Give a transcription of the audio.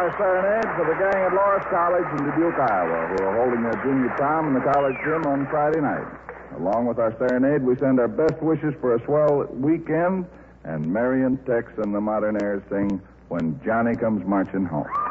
our serenade for the gang at Loras College in Dubuque, Iowa, who are holding their junior prom in the college gym on Friday night. Along with our serenade, we send our best wishes for a swell weekend, and Marion Tex and the Modernaires sing When Johnny Comes Marching Home.